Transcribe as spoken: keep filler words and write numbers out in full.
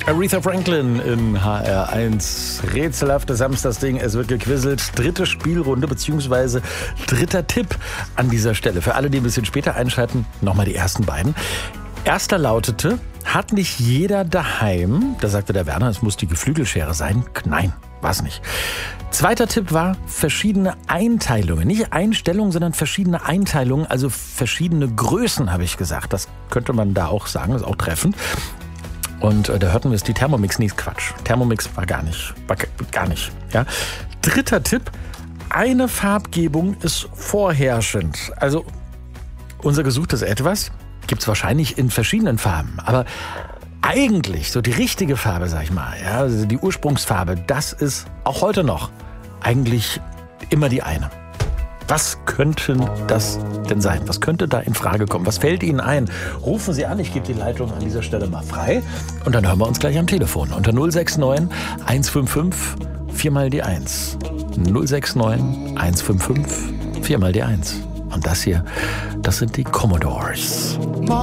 Aretha Franklin in H R eins. Rätselhaftes Samstagsding. Es wird gequizelt. Dritte Spielrunde bzw. dritter Tipp an dieser Stelle. Für alle, die ein bisschen später einschalten, nochmal die ersten beiden. Erster lautete, hat nicht jeder daheim, da sagte der Werner, es muss die Geflügelschere sein. Nein, war es nicht. Zweiter Tipp war verschiedene Einteilungen. Nicht Einstellungen, sondern verschiedene Einteilungen, also verschiedene Größen, habe ich gesagt. Das könnte man da auch sagen, ist auch treffend. Und äh, da hörten wir es, die Thermomix, nee, Quatsch. Thermomix war gar nicht, war gar nicht. Ja. Dritter Tipp, eine Farbgebung ist vorherrschend. Also unser gesuchtes Etwas gibt es wahrscheinlich in verschiedenen Farben, aber eigentlich so die richtige Farbe, sag ich mal, ja, also die Ursprungsfarbe, das ist auch heute noch eigentlich immer die eine. Was könnte das denn sein? Was könnte da in Frage kommen? Was fällt Ihnen ein? Rufen Sie an, ich gebe die Leitung an dieser Stelle mal frei und dann hören wir uns gleich am Telefon unter null sechs neun eins fünf fünf vier mal die eins. null sechs neun eins fünf fünf vier mal die eins. Und das hier, das sind die Commodores.